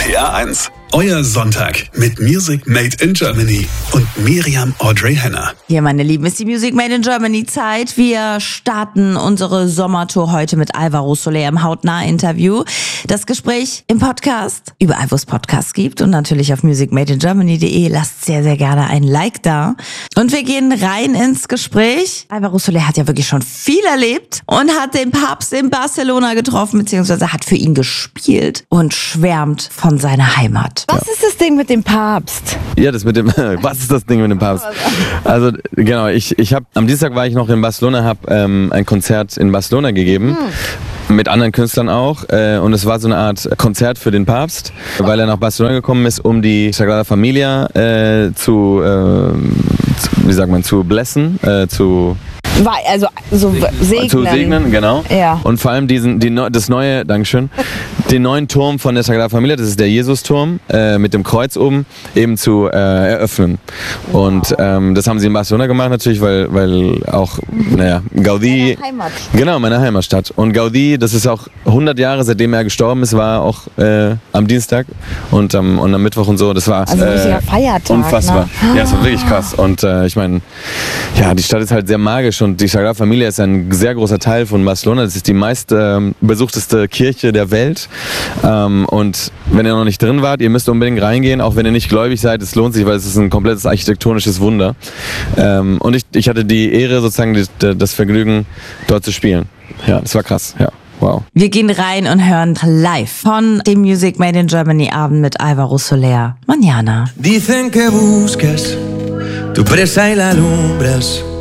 RPR1. Euer Sonntag mit Music Made in Germany und Miriam Audrey Henner. Hier, meine Lieben, ist die Music Made in Germany Zeit. Wir starten unsere Sommertour heute mit Alvaro Soler im Hautnah-Interview. Das Gespräch im Podcast, überall wo es Podcasts gibt und natürlich auf musicmadeingermany.de. Lasst sehr, sehr gerne ein Like da. Und wir gehen rein ins Gespräch. Alvaro Soler hat ja wirklich schon viel erlebt und hat den Papst in Barcelona getroffen, beziehungsweise hat für ihn gespielt und schwärmt von seiner Heimat. Was ist das Ding mit dem Papst? Ja, das mit dem, was ist das Ding mit dem Papst? Also genau, am Dienstag war ich noch in Barcelona, habe ein Konzert in Barcelona gegeben. Mit anderen Künstlern auch, und es war so eine Art Konzert für den Papst, weil er nach Barcelona gekommen ist, um die Sagrada Familia zu blessen, zu segnen, genau. Ja. Und vor allem den neuen Turm von der Sagrada Familia, das ist der Jesus-Turm, mit dem Kreuz oben, eben zu eröffnen. Und das haben sie in Barcelona gemacht natürlich, weil auch, Gaudí... Meine Heimat. Genau, meine Heimatstadt. Und Gaudí, das ist auch 100 Jahre, seitdem er gestorben ist, war auch am Dienstag und am Mittwoch und so. Das war ein richtiger Feiertag. Unfassbar. Ne? Ja, es war wirklich krass. Und ich meine, ja, die Stadt ist halt sehr magisch und die Sagrada Familia ist ein sehr großer Teil von Barcelona. Das ist die meist besuchteste Kirche der Welt. Und wenn ihr noch nicht drin wart, ihr müsst unbedingt reingehen, auch wenn ihr nicht gläubig seid. Es lohnt sich, weil es ist ein komplettes architektonisches Wunder. Und ich hatte die Ehre, sozusagen das Vergnügen, dort zu spielen. Ja, das war krass. Ja. Wow. Wir gehen rein und hören live von dem Music Made in Germany Abend mit Alvaro Soler. Mañana. Dicen que buscas tu presa y la alumbras.